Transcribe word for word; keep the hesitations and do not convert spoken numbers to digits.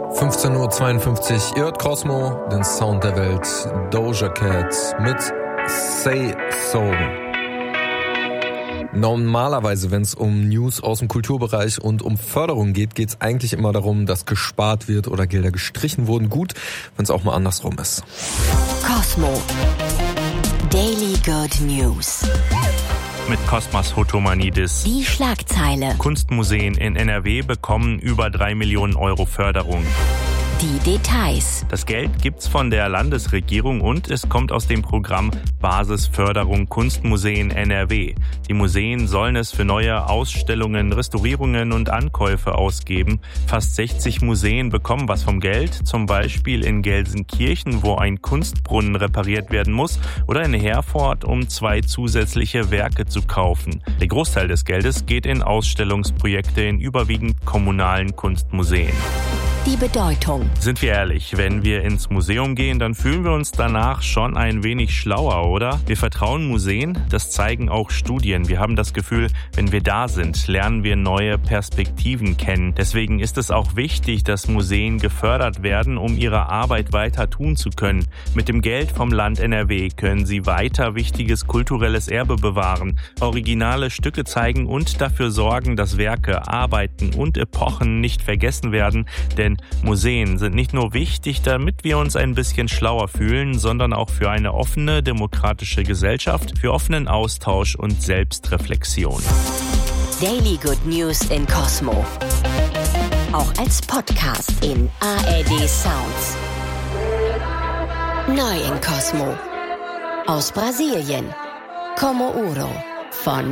fünfzehn Uhr zweiundfünfzig, ihr hört Cosmo, den Sound der Welt, Doja Cat mit Say So. Normalerweise, wenn es um News aus dem Kulturbereich und um Förderung geht, geht es eigentlich immer darum, dass gespart wird oder Gelder gestrichen wurden. Gut, wenn es auch mal andersrum ist. Cosmo Daily Good News. Mit Kosmas Hotomanidis. Die Schlagzeile. Kunstmuseen in N R W bekommen über drei Millionen Euro Förderung. Die Details. Das Geld gibt's von der Landesregierung und es kommt aus dem Programm Basisförderung Kunstmuseen N R W. Die Museen sollen es für neue Ausstellungen, Restaurierungen und Ankäufe ausgeben. Fast sechzig Museen bekommen was vom Geld, zum Beispiel in Gelsenkirchen, wo ein Kunstbrunnen repariert werden muss, oder in Herford, um zwei zusätzliche Werke zu kaufen. Der Großteil des Geldes geht in Ausstellungsprojekte in überwiegend kommunalen Kunstmuseen. Die Bedeutung. Sind wir ehrlich, wenn wir ins Museum gehen, dann fühlen wir uns danach schon ein wenig schlauer, oder? Wir vertrauen Museen, das zeigen auch Studien. Wir haben das Gefühl, wenn wir da sind, lernen wir neue Perspektiven kennen. Deswegen ist es auch wichtig, dass Museen gefördert werden, um ihre Arbeit weiter tun zu können. Mit dem Geld vom Land N R W können sie weiter wichtiges kulturelles Erbe bewahren, originale Stücke zeigen und dafür sorgen, dass Werke, Arbeiten und Epochen nicht vergessen werden, denn Museen sind nicht nur wichtig, damit wir uns ein bisschen schlauer fühlen, sondern auch für eine offene, demokratische Gesellschaft, für offenen Austausch und Selbstreflexion. Daily Good News in Cosmo. Auch als Podcast in A R D Sounds. Neu in Cosmo. Aus Brasilien. Como Uro von